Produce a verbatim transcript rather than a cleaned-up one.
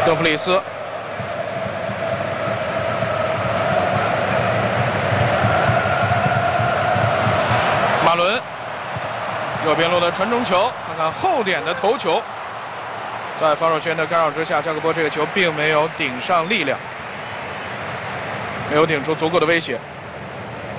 德弗里斯。 马伦，右边路的传中球，看看后点的头球，在防守圈的干扰之下，加克波这个球并没有顶上力量，没有顶出足够的威胁。